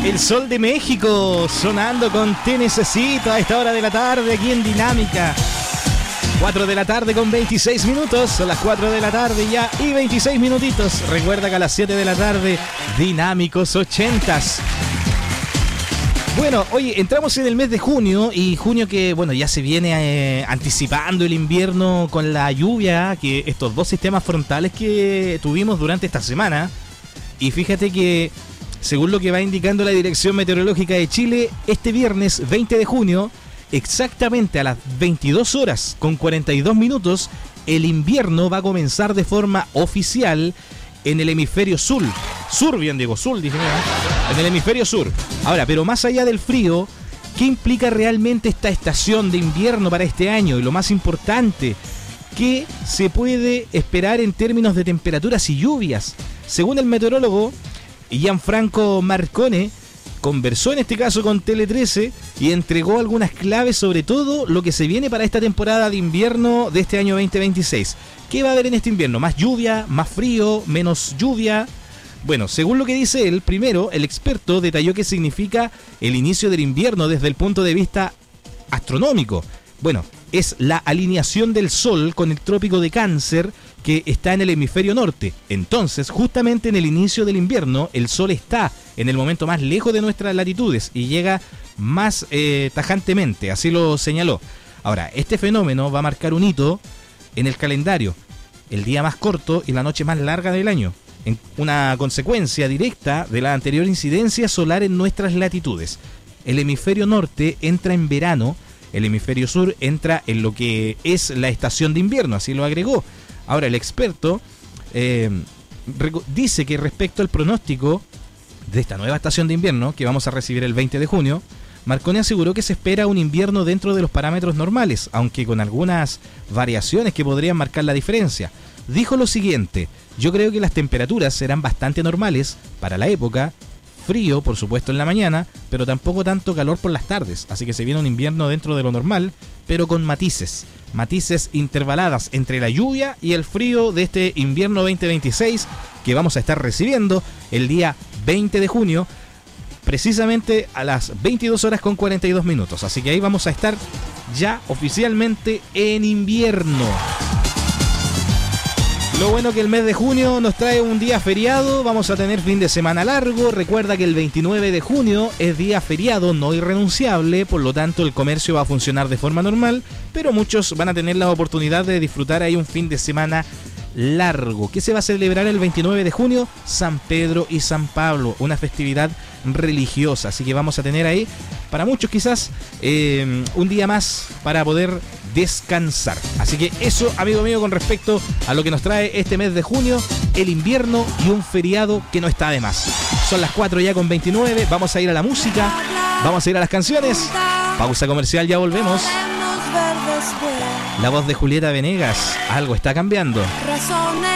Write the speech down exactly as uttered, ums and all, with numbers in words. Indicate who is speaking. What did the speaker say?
Speaker 1: El Sol de México sonando con Te Necesito a esta hora de la tarde aquí en Dinámica. cuatro de la tarde con veintiséis minutos. Son las cuatro de la tarde ya y veintiséis minutitos. Recuerda que a las siete de la tarde, Dinámicos ochentas. Bueno, oye, entramos en el mes de junio y junio que, bueno, ya se viene eh, anticipando el invierno con la lluvia, que estos dos sistemas frontales que tuvimos durante esta semana. Y fíjate que, según lo que va indicando la Dirección Meteorológica de Chile, este viernes veinte de junio, exactamente a las veintidós horas con cuarenta y dos minutos, el invierno va a comenzar de forma oficial en el hemisferio sur. Sur, bien digo, sur, dije, ¿no? En el hemisferio sur. Ahora, pero más allá del frío, ¿qué implica realmente esta estación de invierno para este año? Y lo más importante, ¿qué se puede esperar en términos de temperaturas y lluvias? Según el meteorólogo Gianfranco Marcone, conversó en este caso con Tele trece y entregó algunas claves sobre todo lo que se viene para esta temporada de invierno de este año veinte veintiséis. ¿Qué va a haber en este invierno? ¿Más lluvia? ¿Más frío? ¿Menos lluvia? Bueno, según lo que dice él, primero, el experto detalló qué significa el inicio del invierno desde el punto de vista astronómico. Bueno, es la alineación del Sol con el trópico de Cáncer que está en el hemisferio norte. Entonces, justamente en el inicio del invierno, el Sol está en el momento más lejos de nuestras latitudes y llega más eh, tajantemente, así lo señaló. Ahora, este fenómeno va a marcar un hito en el calendario, el día más corto y la noche más larga del año, en una consecuencia directa de la anterior incidencia solar en nuestras latitudes. El hemisferio norte entra en verano, el hemisferio sur entra en lo que es la estación de invierno, así lo agregó. Ahora, el experto eh, dice que respecto al pronóstico de esta nueva estación de invierno que vamos a recibir el veinte de junio, Marconi aseguró que se espera un invierno dentro de los parámetros normales, aunque con algunas variaciones que podrían marcar la diferencia. Dijo lo siguiente: yo creo que las temperaturas serán bastante normales para la época, frío por supuesto en la mañana, pero tampoco tanto calor por las tardes, así que se viene un invierno dentro de lo normal, pero con matices, matices intervaladas entre la lluvia y el frío de este invierno veinte veintiséis que vamos a estar recibiendo el día veinte de junio, precisamente a las veintidós horas con cuarenta y dos minutos, así que ahí vamos a estar ya oficialmente en invierno. Lo bueno que el mes de junio nos trae un día feriado, vamos a tener fin de semana largo. Recuerda que el veintinueve de junio es día feriado no irrenunciable, por lo tanto el comercio va a funcionar de forma normal, pero muchos van a tener la oportunidad de disfrutar ahí un fin de semana largo. ¿Qué se va a celebrar el veintinueve de junio? San Pedro y San Pablo, una festividad religiosa, así que vamos a tener ahí, para muchos quizás, eh, un día más para poder descansar. Así que eso, amigo mío, con respecto a lo que nos trae este mes de junio, el invierno y un feriado que no está de más. Son las cuatro ya con veintinueve, vamos a ir a la música, vamos a ir a las canciones. Pausa comercial, ya volvemos. La voz de Julieta Venegas, algo está cambiando.